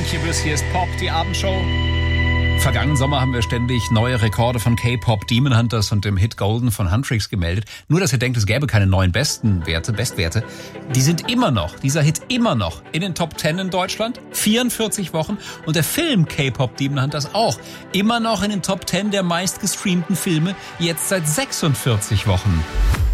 Incubus, hier ist Pop, die Abendshow. Vergangenen Sommer haben wir ständig neue Rekorde von K-Pop, Demon Hunters und dem Hit Golden von Huntrix gemeldet. Nur, dass ihr denkt, es gäbe keine neuen Bestwerte. Die sind immer noch, dieser Hit immer noch in den Top 10 in Deutschland, 44 Wochen. Und der Film K-Pop Demon Hunters auch immer noch in den Top 10 der meistgestreamten Filme, jetzt seit 46 Wochen.